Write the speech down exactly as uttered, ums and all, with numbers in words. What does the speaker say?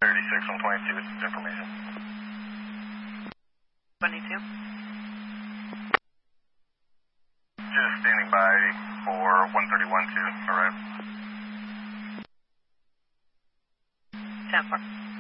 thirty-six, one twenty-two, information. twenty-two. Just standing by for one thirty-one two, alright. ten four.